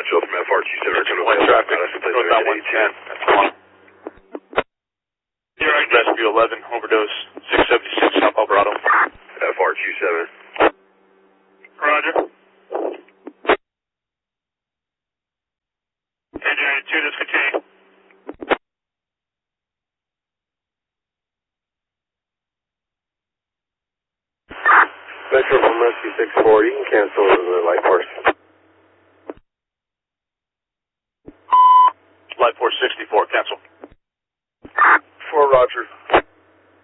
Central from FR27. One traffic, northbound 110. That's one. You're right, Rescue 11, overdose, 676 South Alvarado. FR27. Roger. Engine 2, just continue. Metro from Rescue 640, you can cancel the light force.